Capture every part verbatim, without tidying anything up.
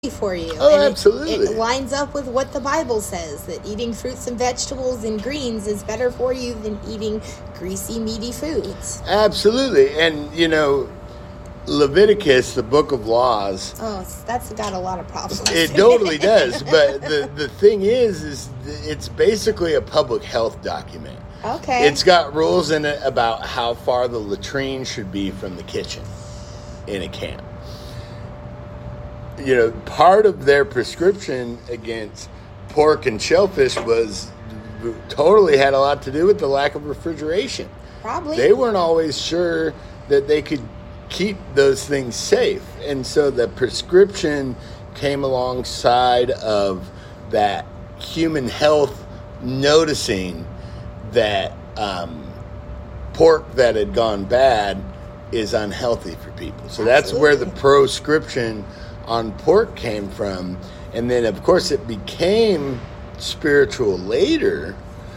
for you. Oh, and absolutely. It, it lines up with what the Bible says, that eating fruits and vegetables and greens is better for you than eating greasy, meaty foods. Absolutely. And, you know, Leviticus, the book of laws. Oh, that's got a lot of problems. It totally does. But the, the thing is, is it's basically a public health document. Okay. It's got rules in it about how far the latrine should be from the kitchen in a camp. You know, part of their prescription against pork and shellfish was totally had a lot to do with the lack of refrigeration. Probably. They weren't always sure that they could keep those things safe. And so the prescription came alongside of that human health noticing that um, pork that had gone bad is unhealthy for people. So that's Absolutely. where the proscription on pork came from. And then, of course, it became spiritual later.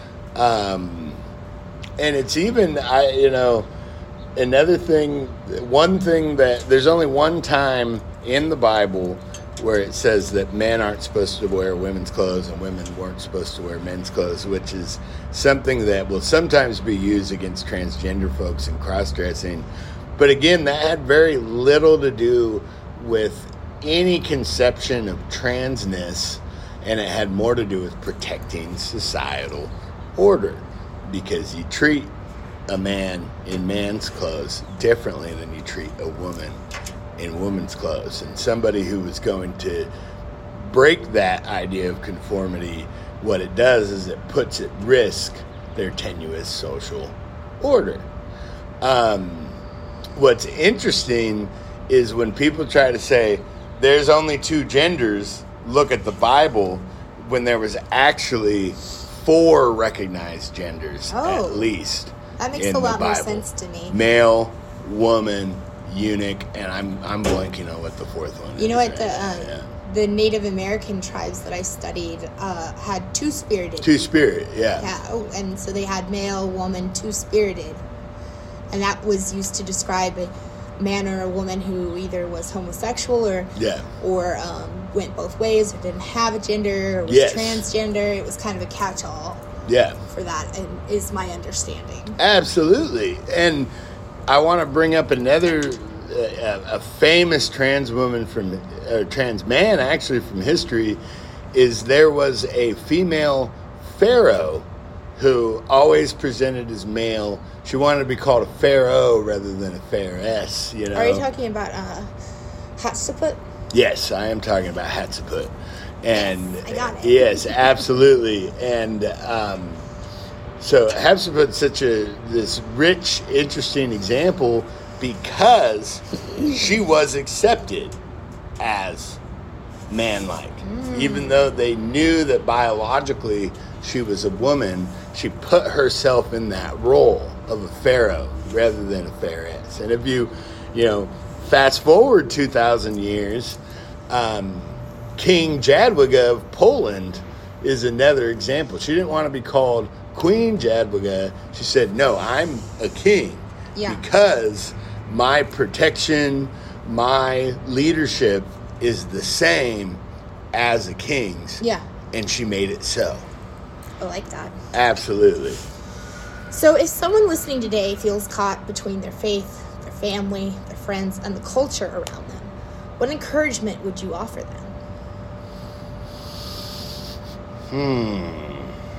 Um, and it's even, I you know, another thing, one thing that, there's only one time in the Bible where it says that men aren't supposed to wear women's clothes and women weren't supposed to wear men's clothes, which is something that will sometimes be used against transgender folks and cross-dressing. But again, that had very little to do with any conception of transness, and it had more to do with protecting societal order, because you treat a man in man's clothes differently than you treat a woman in woman's clothes. And somebody who was going to break that idea of conformity, what it does is it puts at risk their tenuous social order. Um, what's interesting is when people try to say there's only two genders, look at the Bible, when there was actually four recognized genders Oh. at least. That makes in a the lot more Bible. sense to me. Male, woman, eunuch, and I'm I'm blanking on what the fourth one is. You know what? right The now. um, Yeah. the Native American tribes that I studied uh, had two-spirited. Two-spirit, yeah. Yeah, oh, and so they had male, woman, two-spirited. And that was used to describe a man or a woman who either was homosexual or Yeah. or um, went both ways, or didn't have a gender, or was Yes. transgender. It was kind of a catch-all Yeah. for that, and is my understanding. Absolutely. And I want to bring up another uh, a famous trans woman from or trans man actually from history. Is there was a female pharaoh who always presented as male. She wanted to be called a pharaoh rather than a pharaohess, you know. Are you talking about uh, Hatshepsut? Yes, I am talking about Hatshepsut. And Yes, I got it. yes, absolutely. And um, so Hatshepsut's such a this rich, interesting example because she was accepted as man-like. Mm. Even though they knew that biologically she was a woman, she put herself in that role of a pharaoh rather than a pharaohess. And if you, you know, fast forward two thousand years, um, King Jadwiga of Poland is another example. She didn't want to be called Queen Jadwiga. She said, no, I'm a king Yeah. because my protection, my leadership is the same as a king's. Yeah, And she made it so. I like that. Absolutely. So if someone listening today feels caught between their faith, their family, their friends, and the culture around them, what encouragement would you offer them? Hmm.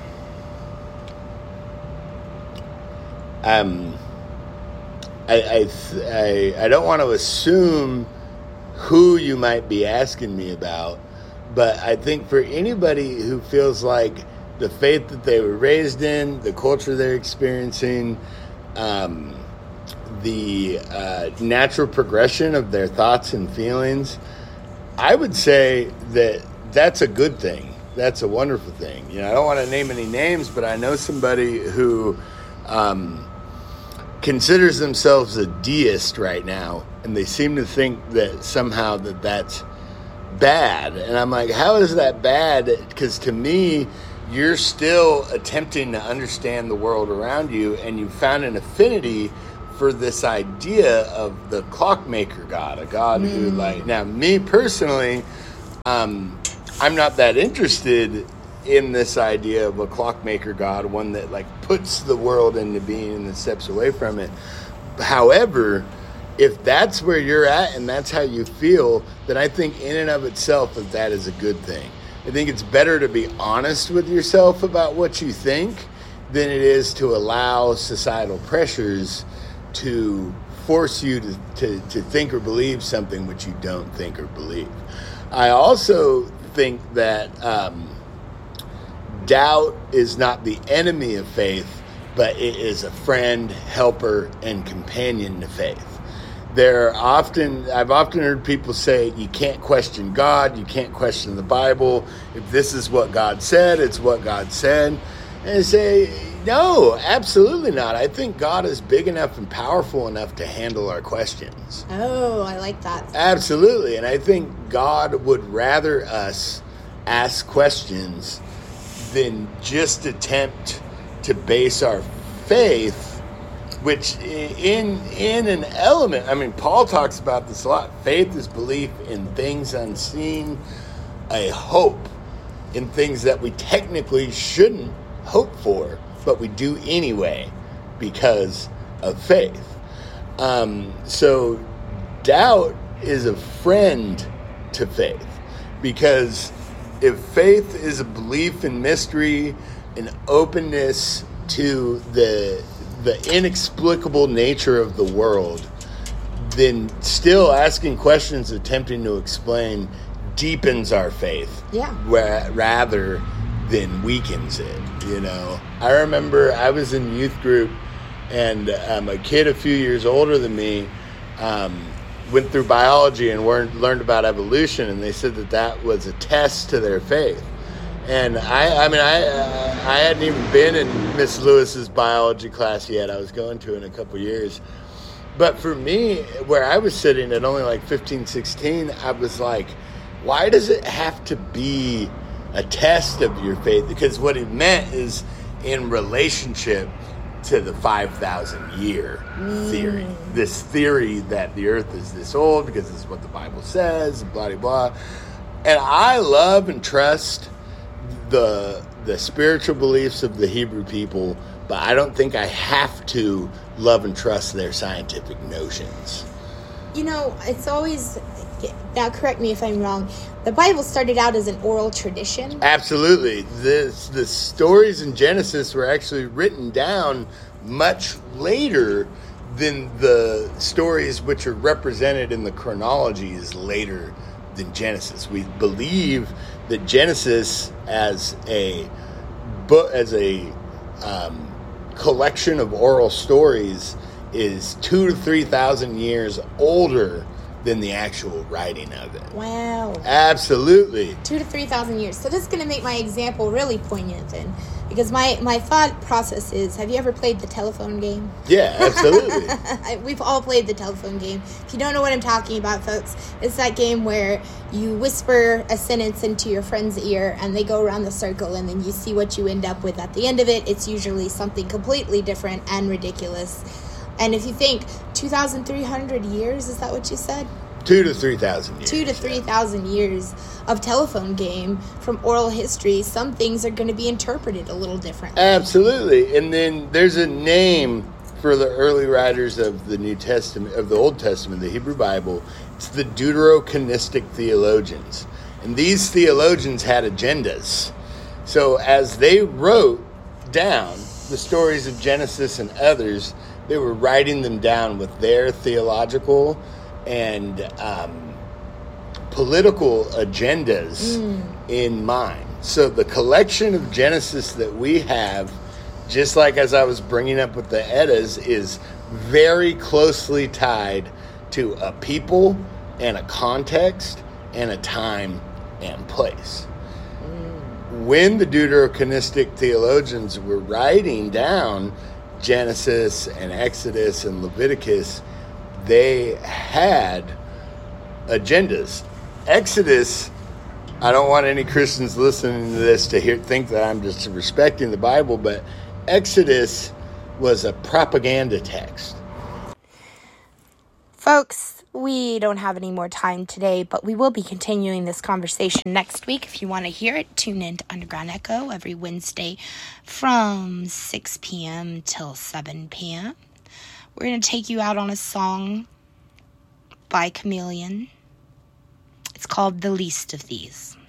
Um, I I th- I, I don't want to assume who you might be asking me about, but I think for anybody who feels like the faith that they were raised in, the culture they're experiencing, um, the uh, natural progression of their thoughts and feelings, I would say that that's a good thing. That's a wonderful thing. You know, I don't want to name any names, but I know somebody who um, considers themselves a deist right now, and they seem to think that somehow that that's bad. And I'm like, how is that bad? Because to me, you're still attempting to understand the world around you, and you found an affinity for this idea of the clockmaker God, a God mm. who, like, now me personally, Um, I'm not that interested in this idea of a clockmaker God, one that like puts the world into being and then steps away from it. However, if that's where you're at and that's how you feel, then I think in and of itself that that is a good thing. I think it's better to be honest with yourself about what you think than it is to allow societal pressures to force you to, to, to think or believe something which you don't think or believe. I also think that um, doubt is not the enemy of faith, but it is a friend, helper, and companion to faith. There are often, I've often heard people say, you can't question God, you can't question the Bible. If this is what God said, it's what God said. And I say, no, absolutely not. I think God is big enough and powerful enough to handle our questions. Oh, I like that. Absolutely. And I think God would rather us ask questions than just attempt to base our faith, which in in an element, I mean, Paul talks about this a lot. Faith is belief in things unseen, a hope in things that we technically shouldn't hope for, but we do anyway because of faith. Um, so doubt is a friend to faith, because if faith is a belief in mystery, an openness to the the inexplicable nature of the world, then still asking questions, attempting to explain, deepens our faith. Yeah. Ra- rather than weakens it. You know, I remember I was in youth group, and um, a kid a few years older than me um, went through biology and learned, learned about evolution, and they said that that was a test to their faith. And I, I mean, I, uh, I hadn't even been in Miss Lewis's biology class yet. I was going to in a couple years. But for me, where I was sitting at only like fifteen, sixteen, I was like, why does it have to be a test of your faith? Because what it meant is in relationship to the five thousand year mm. theory. This theory that the earth is this old because this is what the Bible says, and blah, blah, blah. And I love and trust the the spiritual beliefs of the Hebrew people, but I don't think I have to love and trust their scientific notions. You know, it's always, now correct me if I'm wrong, the Bible started out as an oral tradition. Absolutely. This, the stories in Genesis were actually written down much later than the stories which are represented in the chronology is later than Genesis. We believe that Genesis as a book, as a um, collection of oral stories, is two to three thousand years older than the actual writing of it. Wow. Absolutely. Two to three thousand years. So this is going to make my example really poignant then. Because my, my thought process is, have you ever played the telephone game? Yeah, absolutely. We've all played the telephone game. If you don't know what I'm talking about, folks, it's that game where you whisper a sentence into your friend's ear and they go around the circle and then you see what you end up with at the end of it. It's usually something completely different and ridiculous. And if you think two thousand three hundred years, is that what you said? Two to three thousand years. Two to three thousand years of telephone game from oral history. Some things are going to be interpreted a little differently. Absolutely. And then there's a name for the early writers of the New Testament, of the Old Testament, the Hebrew Bible. It's the Deuterocanistic theologians. And these theologians had agendas. So as they wrote down the stories of Genesis and others, they were writing them down with their theological and um, political agendas mm. in mind. So the collection of Genesis that we have, just like as I was bringing up with the Eddas, is very closely tied to a people and a context and a time and place. Mm. When the Deuterocanistic theologians were writing down Genesis and Exodus and Leviticus, they had agendas. Exodus, I don't want any Christians listening to this to hear, think that I'm just respecting the Bible, but Exodus was a propaganda text. Folks, we don't have any more time today, but we will be continuing this conversation next week. If you want to hear it, tune in to Underground Echo every Wednesday from six p.m. till seven p.m. We're going to take you out on a song by Chameleon. It's called The Least of These.